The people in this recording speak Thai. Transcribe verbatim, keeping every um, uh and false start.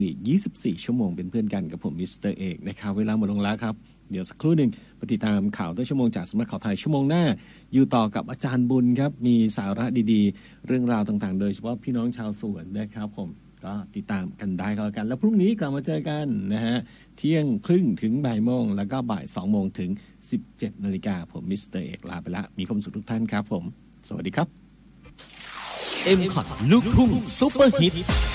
อีกยี่สิบสี่ชั่วโมงเป็นเพื่อนกันกับผมมิสเตอร์เอกนะครับเวลาหมดลงแล้วครับเดี๋ยวสักครู่หนึ่งไปติดตามข่าวต้นชั่วโมงจากสำนักข่าวไทยชั่วโมงหน้าอยู่ต่อกับอาจารย์บุญครับมีสาระดีๆเรื่องราวต่างๆโดยเฉพาะพี่น้องชาวสวนนะครับผมก็ติดตามกันได้ก็แล้วกันแล้วพรุ่งนี้กลับมาเจอกันนะฮะเที่ยงครึ่งถึงบ่ายโมงแล้วก็บ่ายสองโมงถึงสิบเจ็ดนาฬิกาผมมิสเตอร์เอกลาไปละมีความสุขทุกท่านครับผมสวัสดีครับเอ็ม คอท ลูกทุ่งซุปเปอร์ฮิต